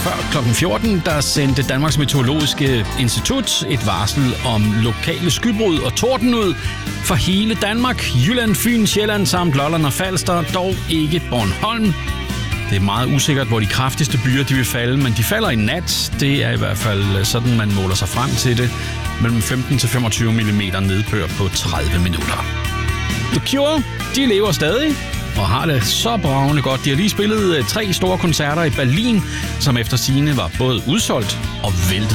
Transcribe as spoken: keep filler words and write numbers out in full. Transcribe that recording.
før klokken fjorten, der sendte Danmarks Meteorologiske Institut et varsel om lokale skybrud og torden ud for hele Danmark, Jylland, Fyn, Sjælland samt Lolland og Falster, dog ikke Bornholm. Det er meget usikkert, hvor de kraftigste byer de vil falde, men de falder i nat. Det er i hvert fald sådan, man måler sig frem til det. Mellem femten til femogtyve millimeter nedbør på tredive minutter. The Cure, de lever stadig og har det så bravende godt. De har lige spillet tre store koncerter i Berlin, som efter sigende var både udsolgt og væltet